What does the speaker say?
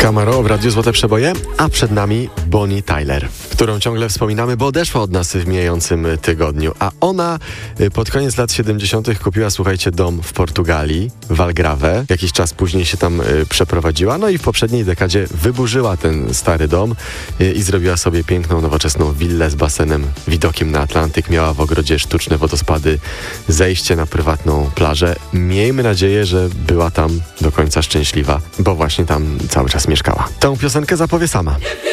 Camaro w Radiu Złote Przeboje, a przed nami Bonnie Tyler, którą ciągle wspominamy, bo odeszła od nas w mijającym tygodniu. A ona pod koniec lat 70. kupiła, słuchajcie, dom w Portugalii, w Algarve. Jakiś czas później się tam przeprowadziła, no i w poprzedniej dekadzie wyburzyła ten stary dom i zrobiła sobie piękną, nowoczesną willę z basenem, widokiem na Atlantyk. Miała w ogrodzie sztuczne wodospady, zejście na prywatną plażę. Miejmy nadzieję, że była tam do końca szczęśliwa, bo właśnie tam cały czas mieszkała. Tę piosenkę zapowie sama.